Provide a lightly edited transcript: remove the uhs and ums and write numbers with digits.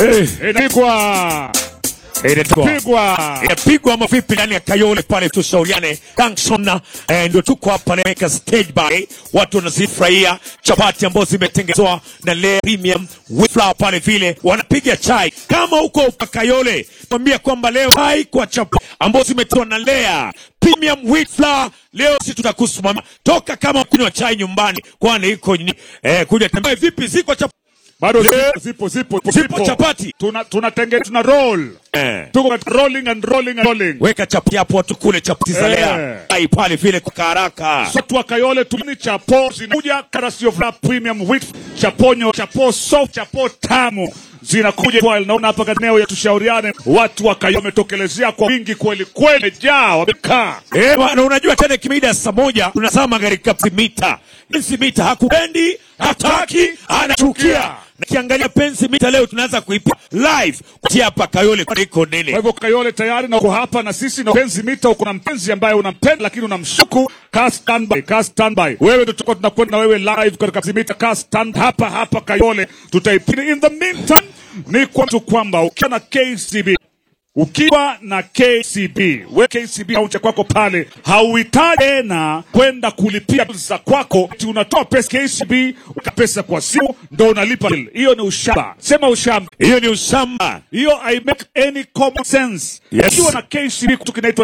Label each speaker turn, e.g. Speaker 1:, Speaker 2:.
Speaker 1: Pigwa mavipi ndani ya Kayole pale tushauriane. Junction ndio tuko hapa na stage by. Watu wanazifurahia chapati ambazo zimetengenezwa na Lea Premium Wheat Flour pale vile. Wanapiga chai. Kama uko Kayole, tuambia kwamba leo chai kwa chapati ambazo zimetengenezwa na Lea Premium Wheat Flour. Leo sisi tutakusimama. Toka kama kunywa chai nyumbani kwani iko kuja tembea vipi ziko chapati.
Speaker 2: Bado zipo
Speaker 1: chapati.
Speaker 2: Tuna roll. Tuko rolling and rolling.
Speaker 1: Weka chapati hapo watu kule chapati za Lea. Ai pale vile kwa haraka.
Speaker 2: Watu wa Kayole tumini chapo zinakuja Karasio Premium Wheat chaponyo, chapo soft, chapo tamu. Zinakuja kwa naona hapa katika eneo ya tushauriane. Watu wa Kayole wametokelezea kwa wingi kweli jaa wamekaa.
Speaker 1: Bwana unajua tena kimida saa moja tunazama katika mita. Pensi mita hakupendi, hataki, anachukia. Na kiangalia pensi mita leo tunaanza kuipa live kutia hapa Kayole kwa iko nene.
Speaker 2: Kwa hivyo Kayole tayari na uko hapa na sisi na pensi mita uko na mpenzi ambaye unampenda lakini unamshuku. Ka standby. Wewe ndio tuko tunakwenda na wewe live katika pensi mita. Ka stand hapa Kayole. Tutaipini in the meantime ni kwa tu kwamba ukiwa na KCB, we KCB hauncha kwako pale, hauhitaji tena kwenda kulipia za kwako, unatoa pesa KCB, ukapesa kwa simu, ndo unalipa. Hiyo ni ushamba. Sema ushamba.
Speaker 1: Hiyo ni ushamba.
Speaker 2: Hiyo I make any common sense.
Speaker 1: Yes.
Speaker 2: Ukiwa na KCB kitu kinaitwa